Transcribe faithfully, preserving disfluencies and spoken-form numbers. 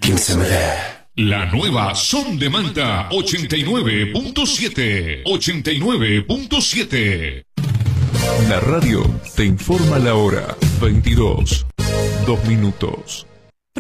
quince me dé. La nueva Son de Manta ochenta y nueve punto siete. ochenta y nueve punto siete. La radio te informa la hora. veintidós. Dos minutos.